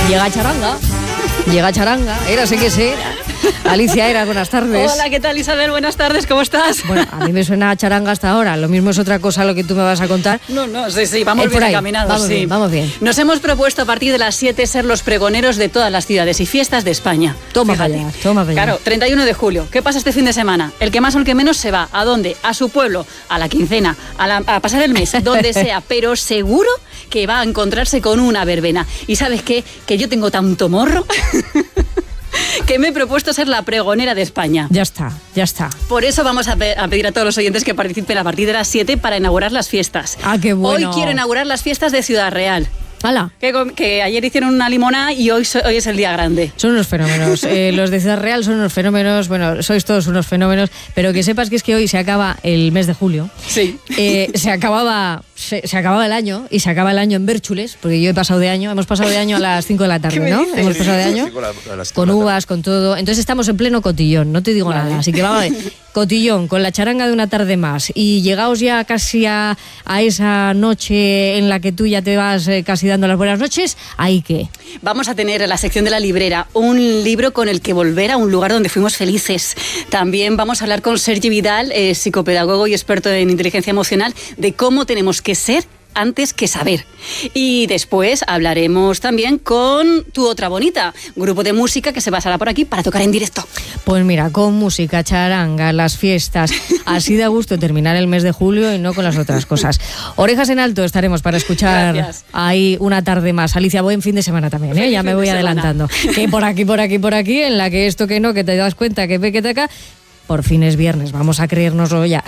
Llega charanga, érase que sé. Alicia Eras, buenas tardes. Hola, ¿qué tal, Isabel? Buenas tardes, ¿cómo estás? Bueno, a mí me suena a charanga hasta ahora. Lo mismo es otra cosa lo que tú me vas a contar. No, sí, vamos bien encaminados. Vamos bien. Nos hemos propuesto a partir de las 7 ser los pregoneros de todas las ciudades y fiestas de España. Toma para allá. Claro, 31 de julio. ¿Qué pasa este fin de semana? El que más o el que menos se va. ¿A dónde? A su pueblo, a la quincena, a pasar el mes, donde sea. Pero seguro que va a encontrarse con una verbena. ¿Y sabes qué? Que yo tengo tanto morro... que me he propuesto ser la pregonera de España. Ya está. Por eso vamos a pedir a todos los oyentes que participen a partir de las 7 para inaugurar las fiestas. Ah, qué bueno. Hoy quiero inaugurar las fiestas de Ciudad Real. ¡Hala! Que ayer hicieron una limonada y hoy es el día grande. Son unos fenómenos. Los de Ciudad Real son unos fenómenos. Bueno, sois todos unos fenómenos. Pero que sepas que es que hoy se acaba el mes de julio. Sí. Se acababa el año y se acaba el año en Bérchules, porque yo hemos pasado de año a las 5 de la tarde, ¿no? Hemos pasado de año con uvas, con todo. Entonces estamos en pleno cotillón, no te digo nada. Así que vamos a ver, cotillón, con la charanga de una tarde más. Y llegaos ya casi a esa noche en la que tú ya te vas casi dando las buenas noches, ¿ahí qué? Vamos a tener en la sección de la librera un libro con el que volver a un lugar donde fuimos felices. También vamos a hablar con Sergi Vidal, psicopedagogo y experto en inteligencia emocional, de cómo tenemos que ser antes que saber. Y después hablaremos también con Tu Otra Bonita, grupo de música que se pasará por aquí para tocar en directo. Pues mira, con música, charanga, las fiestas, así da gusto terminar el mes de julio y no con las otras cosas. Orejas en alto estaremos para escuchar. Gracias. Ahí una tarde más. Alicia, buen fin de semana también, ¿eh? Ya me voy adelantando. Que por aquí, en la que esto que no, que te das cuenta, que ve que te acá, por fin es viernes, vamos a creérnoslo ya.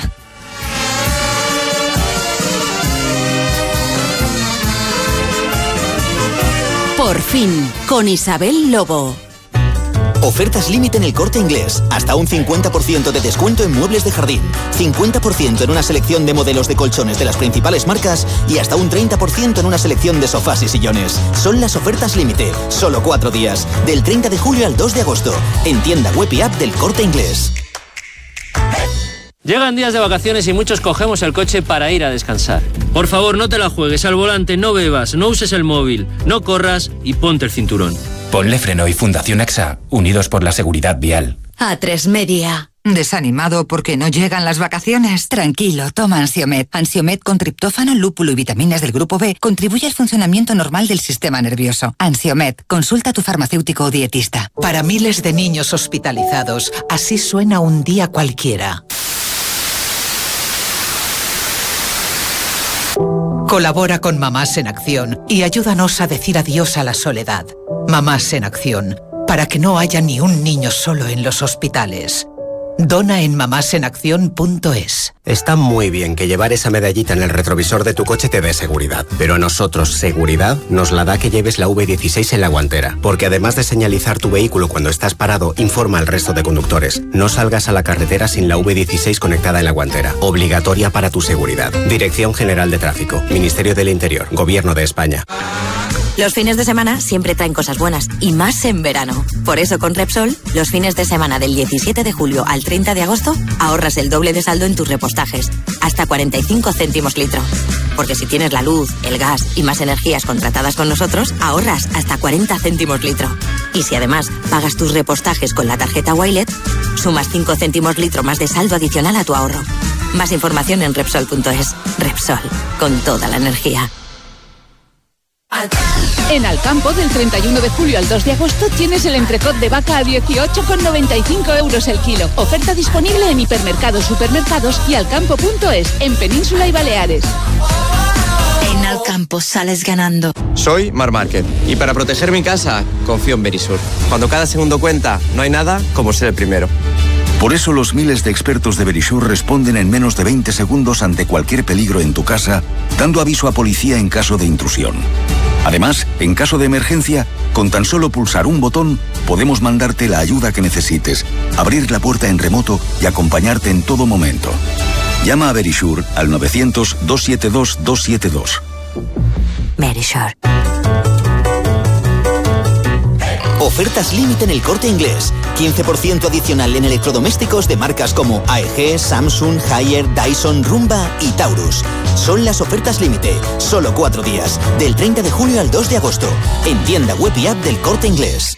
Por fin, con Isabel Lobo. Ofertas límite en El Corte Inglés. Hasta un 50% de descuento en muebles de jardín. 50% en una selección de modelos de colchones de las principales marcas y hasta un 30% en una selección de sofás y sillones. Son las ofertas límite. Solo 4 días. Del 30 de julio al 2 de agosto. En tienda web y app del Corte Inglés. Llegan días de vacaciones y muchos cogemos el coche para ir a descansar. Por favor, no te la juegues al volante, no bebas, no uses el móvil, no corras y ponte el cinturón. Ponle Freno y Fundación AXA, unidos por la seguridad vial. A3 Media. ¿Desanimado porque no llegan las vacaciones? Tranquilo, toma Ansiomed. Ansiomed con triptófano, lúpulo y vitaminas del grupo B contribuye al funcionamiento normal del sistema nervioso. Ansiomed, consulta a tu farmacéutico o dietista. Para miles de niños hospitalizados, así suena un día cualquiera. Colabora con Mamás en Acción y ayúdanos a decir adiós a la soledad. Mamás en Acción, para que no haya ni un niño solo en los hospitales. Dona en mamásenacción.es. Está muy bien que llevar esa medallita en el retrovisor de tu coche te dé seguridad, pero a nosotros seguridad nos la da que lleves la V16 en la guantera, porque además de señalizar tu vehículo cuando estás parado, informa al resto de conductores. No salgas a la carretera sin la V16 conectada en la guantera. Obligatoria para tu seguridad. Dirección General de Tráfico, Ministerio del Interior, Gobierno de España. Los fines de semana siempre traen cosas buenas, y más en verano. Por eso con Repsol, los fines de semana del 17 de julio al 30 de agosto, ahorras el doble de saldo en tus repostajes, hasta 45 céntimos litro. Porque si tienes la luz, el gas y más energías contratadas con nosotros, ahorras hasta 40 céntimos litro. Y si además pagas tus repostajes con la tarjeta Wilet, sumas 5 céntimos litro más de saldo adicional a tu ahorro. Más información en Repsol.es. Repsol, con toda la energía. En Alcampo, del 31 de julio al 2 de agosto, tienes el entrecot de vaca a 18,95 euros el kilo. Oferta disponible en hipermercados, supermercados y alcampo.es, en Península y Baleares. En Alcampo sales ganando. Soy Mar Márquez y para proteger mi casa, confío en Verisur. Cuando cada segundo cuenta, no hay nada como ser el primero. Por eso los miles de expertos de Verisur responden en menos de 20 segundos ante cualquier peligro en tu casa, dando aviso a policía en caso de intrusión. Además, en caso de emergencia, con tan solo pulsar un botón, podemos mandarte la ayuda que necesites, abrir la puerta en remoto y acompañarte en todo momento. Llama a Verisur al 900-272-272. Verisur. ofertas límite en El Corte Inglés. 15% adicional en electrodomésticos de marcas como AEG, Samsung, Haier, Dyson, Rumba y Taurus. Son las ofertas límite. Solo 4 días. Del 30 de julio al 2 de agosto. En tienda web y app del Corte Inglés.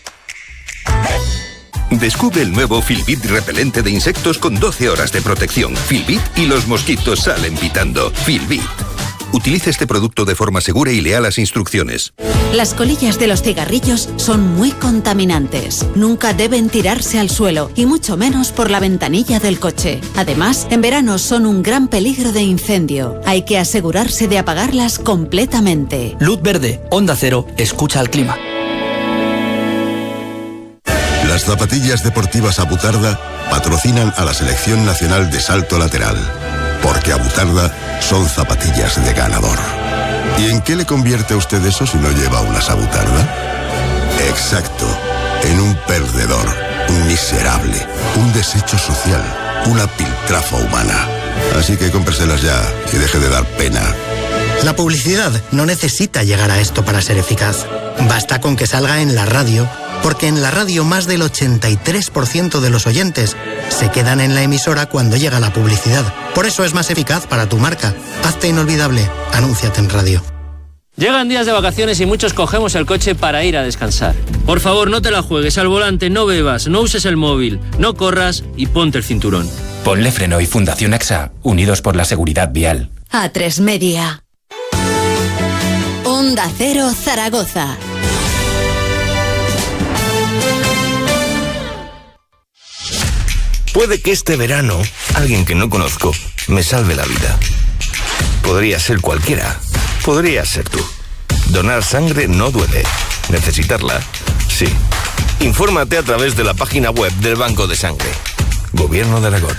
Descubre el nuevo Filbit repelente de insectos con 12 horas de protección. Filbit y los mosquitos salen pitando. Filbit. Utilice este producto de forma segura y lea las instrucciones. Las colillas de los cigarrillos son muy contaminantes. Nunca deben tirarse al suelo, y mucho menos por la ventanilla del coche. Además, en verano son un gran peligro de incendio. Hay que asegurarse de apagarlas completamente. Luz verde, Onda Cero, escucha al clima. Las zapatillas deportivas Abutarda patrocinan a la Selección Nacional de Salto Lateral. Porque Abutarda son zapatillas de ganador. ¿Y en qué le convierte a usted eso si no lleva unas Abutarda? Exacto, en un perdedor, un miserable, un desecho social, una piltrafa humana. Así que cómpreselas ya y deje de dar pena. La publicidad no necesita llegar a esto para ser eficaz. Basta con que salga en la radio, porque en la radio más del 83% de los oyentes se quedan en la emisora cuando llega la publicidad. Por eso es más eficaz para tu marca. Hazte inolvidable. Anúnciate en radio. Llegan días de vacaciones y muchos cogemos el coche para ir a descansar. Por favor, no te la juegues al volante, no bebas, no uses el móvil, no corras y ponte el cinturón. Ponle Freno y Fundación AXA, unidos por la seguridad vial. A3 Media. Onda Cero Zaragoza. Puede que este verano alguien que no conozco me salve la vida. Podría ser cualquiera. Podría ser tú. Donar sangre no duele. Necesitarla, sí. Infórmate a través de la página web del Banco de Sangre. Gobierno de Aragón.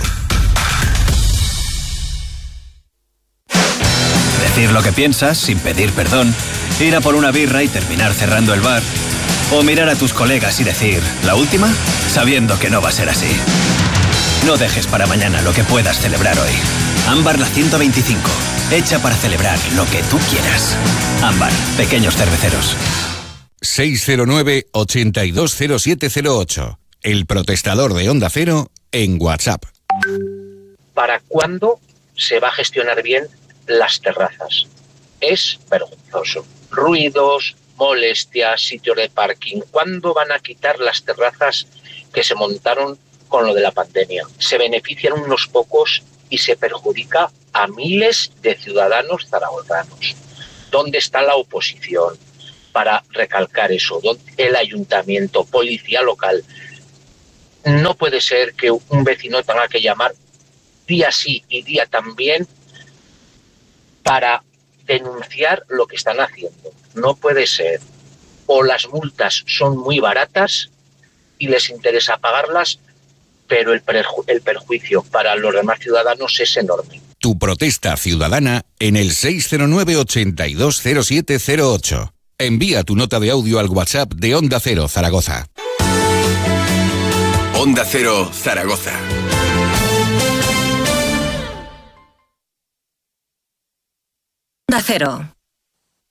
Decir lo que piensas sin pedir perdón. Ir a por una birra y terminar cerrando el bar. O mirar a tus colegas y decir, ¿la última? Sabiendo que no va a ser así. No dejes para mañana lo que puedas celebrar hoy. Ámbar la 125. Hecha para celebrar lo que tú quieras. Ámbar, pequeños cerveceros. 609-820708. El protestador de Onda Cero en WhatsApp. ¿Para cuándo se va a gestionar bien las terrazas? Es vergonzoso. Ruidos, molestias, sitios de parking. ¿Cuándo van a quitar las terrazas que se montaron con lo de la pandemia? Se benefician unos pocos y se perjudica a miles de ciudadanos zaragozanos. ¿Dónde está la oposición para recalcar eso? El ayuntamiento, policía local. No puede ser que un vecino tenga que llamar día sí y día también para denunciar lo que están haciendo. No puede ser. O las multas son muy baratas y les interesa pagarlas, pero el perjuicio para los demás ciudadanos es enorme. Tu protesta ciudadana en el 609-820708. Envía tu nota de audio al WhatsApp de Onda Cero Zaragoza. Onda Cero Zaragoza. Onda Cero.